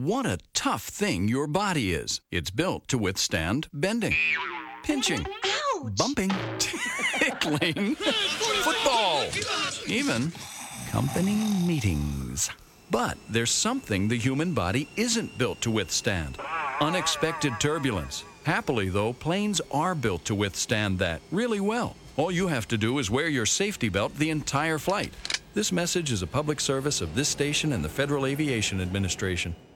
what a tough thing your body is. It's built to withstand bending, pinching, Ouch! bumping, tickling, football, even company meetings. But there's something the human body isn't built to withstand: unexpected turbulence. Happily, though, planes are built to withstand that really well. All you have to do is wear your safety belt the entire flight. This message is a public service of this station and the Federal Aviation Administration.